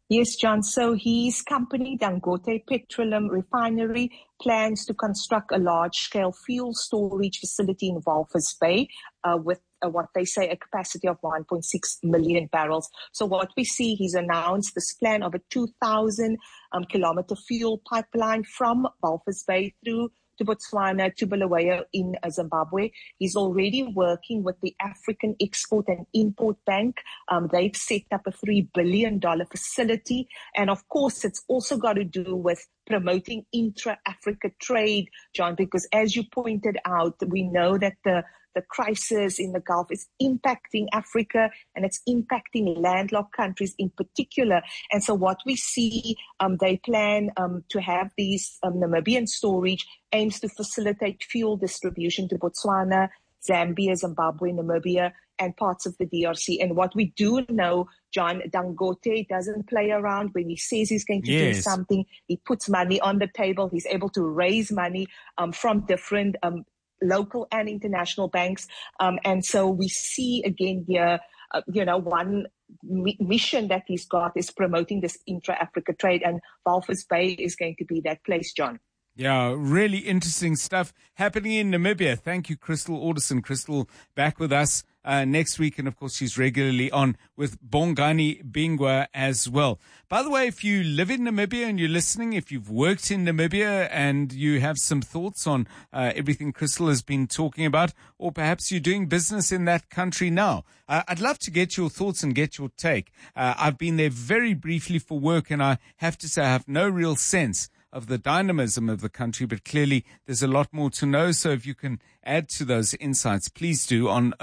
Yes, John. So his company, Dangote Petroleum Refinery, plans to construct a large-scale fuel storage facility in Walvis Bay with what they say a capacity of 1.6 million barrels. So what we see, he's announced this plan of a 2,000 kilometer fuel pipeline from Walvis Bay through to Botswana, to Bulawayo in Zimbabwe. He's already working with the African Export and Import Bank. They've set up a $3 billion facility. And of course, it's also got to do with promoting intra-Africa trade, John, because as you pointed out, we know that the crisis in the Gulf is impacting Africa and it's impacting landlocked countries in particular. And so what we see, they plan to have these Namibian storage aims to facilitate fuel distribution to Botswana, Zambia, Zimbabwe, Namibia, and parts of the DRC. And what we do know, John, Dangote doesn't play around. When he says he's going to do something, he puts money on the table. He's able to raise money from different local and international banks. And so we see again here, one mission that he's got is promoting this intra-Africa trade, and Walvis Bay is going to be that place, John. Yeah, really interesting stuff happening in Namibia. Thank you, Crystal Alderson. Crystal back with us next week. And of course, she's regularly on with Bongani Bingwa as well. By the way, if you live in Namibia and you're listening, if you've worked in Namibia and you have some thoughts on everything Crystal has been talking about, or perhaps you're doing business in that country now, I'd love to get your thoughts and get your take. I've been there very briefly for work, and I have to say I have no real sense of the dynamism of the country, but clearly there's a lot more to know. So if you can add to those insights, please do on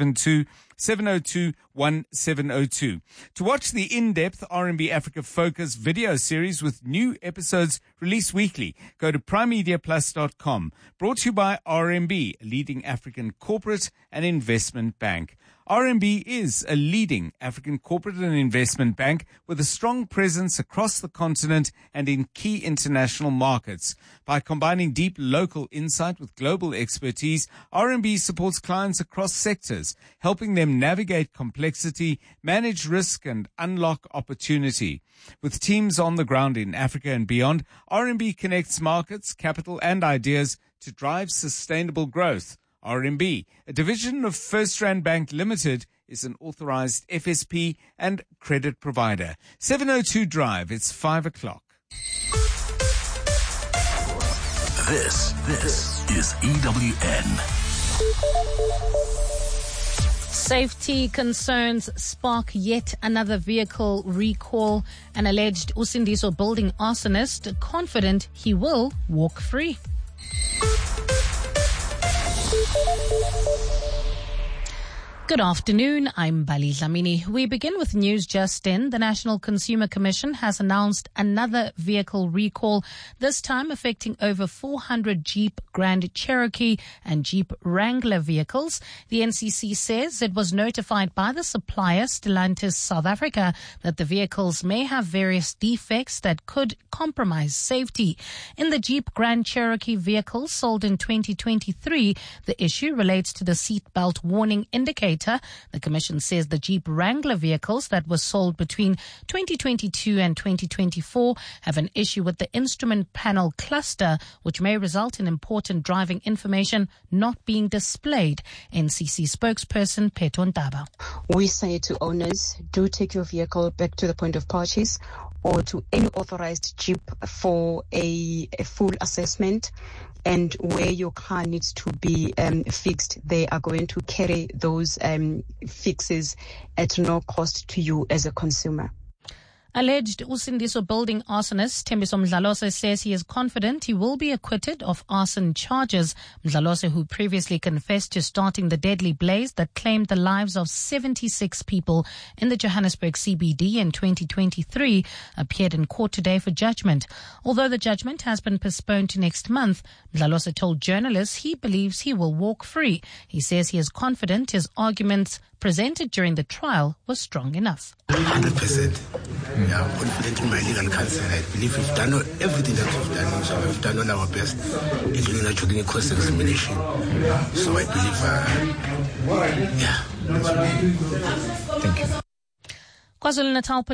072-702-1702. To watch the in-depth RMB Africa Focus video series with new episodes released weekly, go to primemediaplus.com. Brought to you by RMB, a leading African corporate and investment bank. RMB is a leading African corporate and investment bank with a strong presence across the continent and in key international markets. By combining deep local insight with global expertise, RMB supports clients across sectors, helping them navigate complexity, manage risk, and unlock opportunity. With teams on the ground in Africa and beyond, RMB connects markets, capital, and ideas to drive sustainable growth. RMB, a division of FirstRand Bank Limited, is an authorized FSP and credit provider. 702 Drive, it's 5 o'clock. This is EWN. Safety concerns spark yet another vehicle recall. An alleged Usindiso building arsonist confident he will walk free. Good afternoon, I'm Bali Dlamini. We begin with news just in. The National Consumer Commission has announced another vehicle recall, this time affecting over 400 Jeep Grand Cherokee and Jeep Wrangler vehicles. The NCC says it was notified by the supplier, Stellantis South Africa, that the vehicles may have various defects that could compromise safety. In the Jeep Grand Cherokee vehicles sold in 2023, the issue relates to the seatbelt warning indicator. The Commission says the Jeep Wrangler vehicles that were sold between 2022 and 2024 have an issue with the instrument panel cluster, which may result in important driving information not being displayed. NCC spokesperson Peto Ntaba. We say to owners, do take your vehicle back to the point of purchase or to any authorized Jeep for a full assessment. And where your car needs to be fixed, they are going to carry those fixes at no cost to you as a consumer. Alleged Usindiso building arsonist Thembiso Mdlalose says he is confident he will be acquitted of arson charges. Mdlalose, who previously confessed to starting the deadly blaze that claimed the lives of 76 people in the Johannesburg CBD in 2023, appeared in court today for judgment. Although the judgment has been postponed to next month, Mdlalose told journalists he believes he will walk free. He says he is confident his arguments presented during the trial was strong enough. 100%. Yeah, I'm confident in my legal counsel. I believe we've done everything that we've done. So we've done all our best, including actually cross-examination. So I believe, yeah. Thank you. KwaZulu-Natal